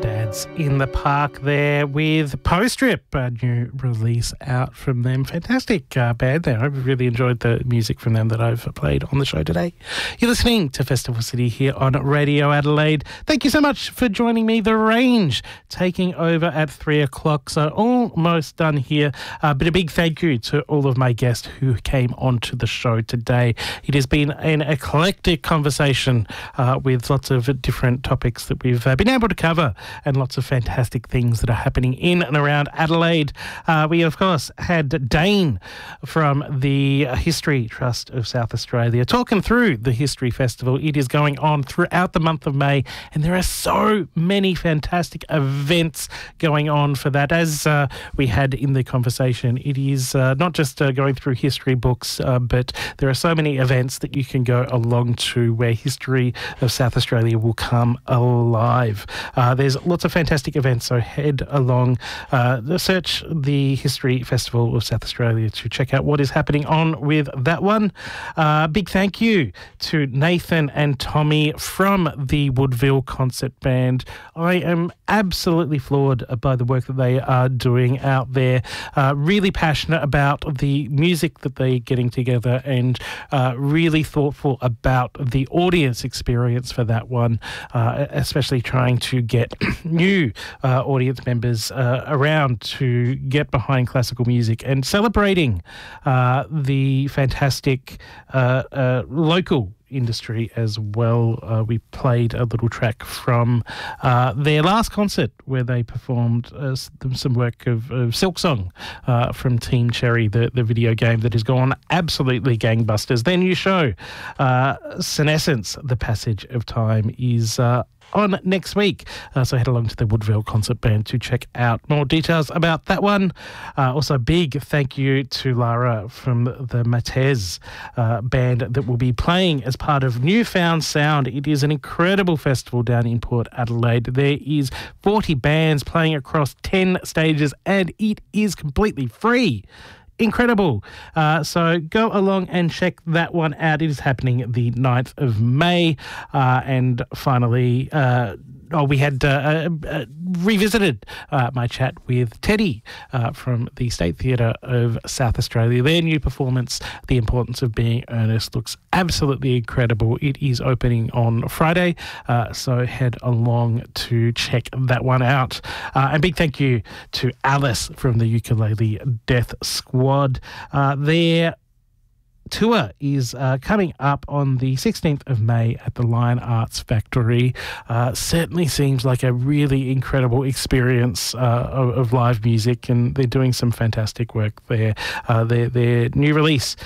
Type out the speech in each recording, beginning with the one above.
Dads in the Park there with Postrip, a new release out from them. Fantastic band there. I've really enjoyed the music from them that I've played on the show today. You're listening to Festival City here on Radio Adelaide. Thank you so much for joining me. The Range taking over at 3 o'clock, so almost done here. But a big thank you to all of my guests who came onto the show today. It has been an eclectic conversation with lots of different topics that we've been able to cover and lots of fantastic things that are happening in and around Adelaide. We, of course, had Dane from the History Trust of South Australia talking through the History Festival. It is going on throughout the month of May, and there are so many fantastic events going on for that. As we had in the conversation, it is not just going through history books, but there are so many events that you can go along to where history of South Australia will come alive. There's lots of fantastic events, so head along, search the History Festival of South Australia to check out what is happening on with that one. Big thank you to Nathan and Tommy from the Woodville Concert Band. I am absolutely floored by the work that they are doing out there. Really passionate about the music that they're getting together and really thoughtful about the audience experience for that one, especially trying to get new audience members around to get behind classical music and celebrating the fantastic local industry as well. We played a little track from their last concert where they performed some work of Silk Song from Team Cherry, the video game that has gone absolutely gangbusters. Their new show, Senescence, The Passage of Time, is on next week. So head along to the Woodville Concert Band to check out more details about that one. Also, big thank you to Lara from the Matez band that will be playing as part of Newfound Sound. It is an incredible festival down in Port Adelaide. There is 40 bands playing across 10 stages and it is completely free. Incredible. So go along and check that one out. It is happening the 9th of May. And finally, we had revisited my chat with Teddy from the State Theatre of South Australia. Their new performance, The Importance of Being Earnest, looks absolutely incredible. It is opening on Friday, so head along to check that one out. And big thank you to Alice from the Ukulele Death Squad. Their tour is coming up on the 16th of May at the Lion Arts Factory. Certainly seems like a really incredible experience of live music, and they're doing some fantastic work there. Their new release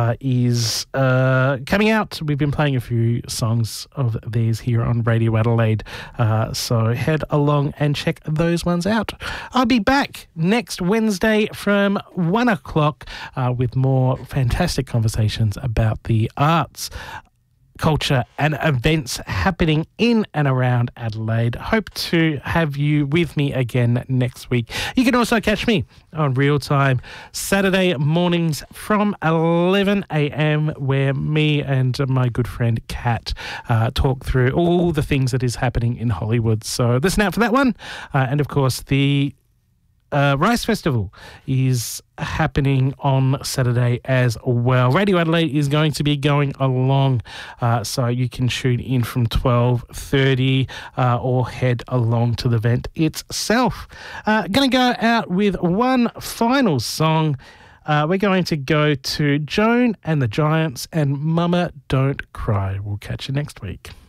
is coming out. We've been playing a few songs of theirs here on Radio Adelaide, so head along and check those ones out. I'll be back next Wednesday from 1 o'clock with more fantastic conversations about the arts, culture and events happening in and around Adelaide. Hope to have you with me again next week. You can also catch me on Real Time Saturday mornings from 11 a.m. where me and my good friend Kat talk through all the things that is happening in Hollywood. So listen out for that one. And of course, the Rice Festival is happening on Saturday as well. Radio Adelaide is going to be going along, so you can tune in from 12:30 or head along to the event itself. Going to go out with one final song. We're going to go to Joan and the Giants and Mama Don't Cry. We'll catch you next week.